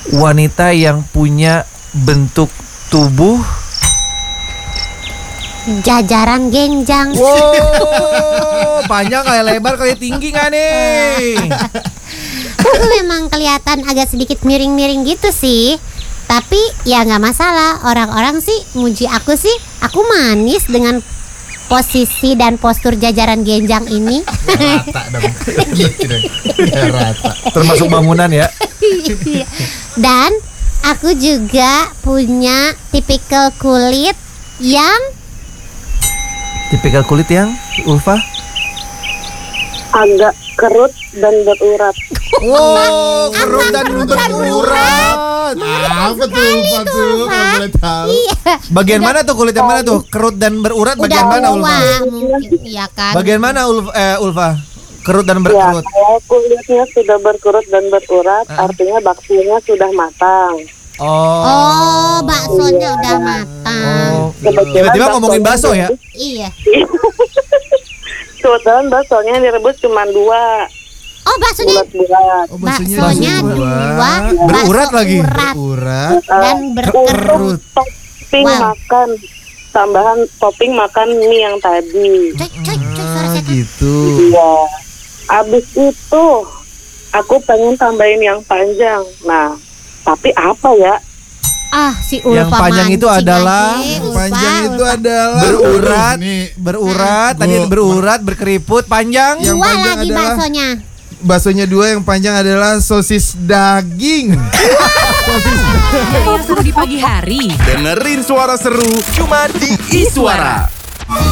wanita yang punya bentuk tubuh jajaran genjang. wow, panjang kayak lebar kayak tinggi nggak nih? Aku memang kelihatan agak sedikit miring-miring gitu sih. Tapi ya nggak masalah. Orang-orang sih muji aku sih. Aku manis dengan posisi dan postur jajaran genjang ini. Rata dong. Rata. Termasuk bangunan ya. Dan aku juga punya tipikal kulit yang Ulfa? Agak kerut dan berurat. Wow, kerut dan berurat. Apa tuh? Apa tuh? Kalau boleh tahu. iya, Bagian mana tuh kulit yang mana tuh? Kerut dan berurat udah bagian mana tua Ulfa? mungkin, ya kan? Bagian mana Ulfa? Kerut dan Ya, berkerut. kalau kulitnya sudah berkerut dan berurat, artinya baksonya sudah matang. Oh, baksonya udah matang. Oh. Tiba-tiba ngomongin bakso ya? Iya. Kebetulan baksonya yang direbus cuma 2 Oh, baksonya bulat-bulat. Oh, baksonya dua, Berurat bakso lagi. urat Urat. dan berkerut. Topping Wow. makan, tambahan topping makan mie yang tadi. Coy, suara setan. Gitu. Iya. Abis itu aku pengen tambahin yang panjang. Nah, tapi apa ya? Ah, si Ulfa Yang panjang itu mancing adalah- lagi, Yang Ulfa, panjang itu Ulfa. adalah Berurat, Nih, berurat, tadi Gua- berurat, berkeriput, panjang. Yang Dua panjang lagi adalah- baksonya. baksonya 2, yang panjang adalah sosis daging. Yang seru di pagi hari. Dengerin suara seru cuma di Iswara.